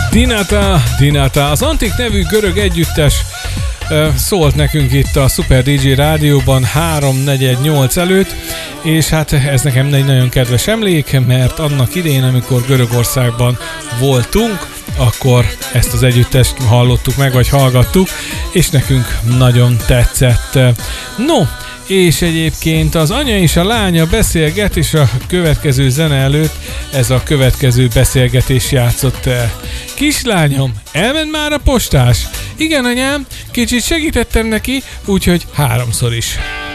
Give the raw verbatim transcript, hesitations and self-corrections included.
Dinata, Dinata, az Antik nevű görög együttes uh, szólt nekünk itt a Super dé dzsé rádióban három negyvennyolc előtt, és hát ez nekem egy nagyon kedves emlék, mert annak idején, amikor Görögországban voltunk, akkor ezt az együttest hallottuk meg, vagy hallgattuk, és nekünk nagyon tetszett. No, és egyébként az anya és a lánya beszélget, és a következő zene előtt ez a következő beszélgetés játszott el. Kislányom, elment már a postás? Igen, anyám, kicsit segítettem neki, úgyhogy háromszor is.